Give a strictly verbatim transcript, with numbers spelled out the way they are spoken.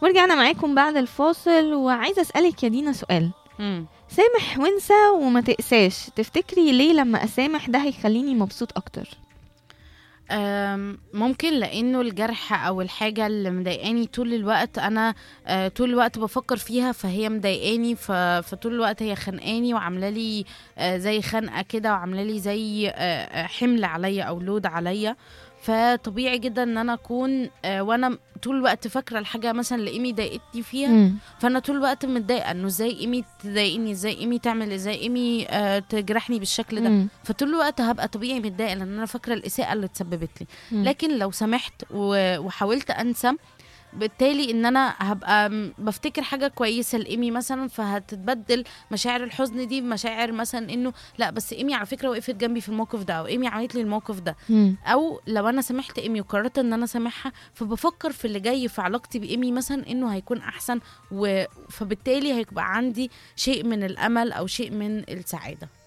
ورجعنا معاكم بعد الفاصل، وعايزة أسألك يا دينا سؤال. مم. سامح وانسى وما تقساش، تفتكري ليه لما أسامح ده هيخليني مبسوط أكتر؟ أم، ممكن لانه الجرح او الحاجه اللي مضايقاني طول الوقت انا آه، طول الوقت بفكر فيها، فهي مضايقاني، ف- فطول الوقت هي خانقاني وعامله لي آه، زي خنقه كده، وعامله لي زي آه، آه، حمل عليا او لود عليا. فطبيعي جدا ان انا اكون آه، وانا طول الوقت فاكره الحاجه مثلا اللي ايمي ضايقتني فيها، مم. فانا طول الوقت متضايقه انه ازاي ايمي تضايقني، ازاي ايمي تعمل، ازاي ايمي آه، تجرحني بالشكل ده. مم. فطول الوقت هبقى طبيعي متضايقه لان انا فاكره الاساءه اللي اتسببت لي. مم. لكن لو سمحت و- وحاولت انسى، بالتالي ان انا هبقى م- بفتكر حاجه كويسه لايمي مثلا، فهتتبدل مشاعر الحزن دي بمشاعر مثلا انه لا بس ايمي على فكره وقفت جنبي في الموقف ده، او ايمي عملت لي الموقف ده. مم. او لو انا سامحت ايمي وقررت ان انا سامحها، فبفكر في اللي جاي في علاقتي بايمي مثلا انه هيكون احسن، و... فبالتالي هيبقى عندي شيء من الامل او شيء من السعاده.